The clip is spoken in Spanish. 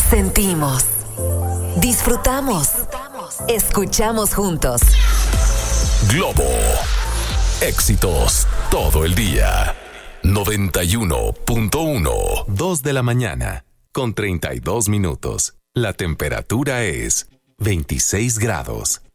Sentimos, disfrutamos, escuchamos juntos. Globo. Éxitos todo el día. 91.1. 2 de la mañana, con 32 minutos. La temperatura es 26 grados.